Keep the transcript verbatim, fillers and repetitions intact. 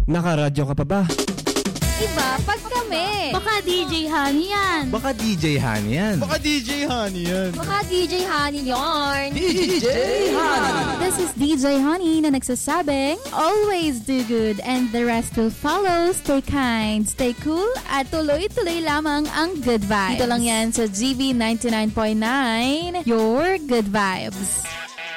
Nakaradyo ka pa ba? Iba pag kami. Baka D J Honey yan. Baka D J Honey yan. Baka D J Honey yan. Baka D J Honey yarn. D J Honey. This is D J Honey na nagsasabing, always do good and the rest will follow. Stay kind, stay cool, at tuloy-tuloy lamang ang good vibes. Dito lang yan sa G V ninety-nine point nine, your good vibes.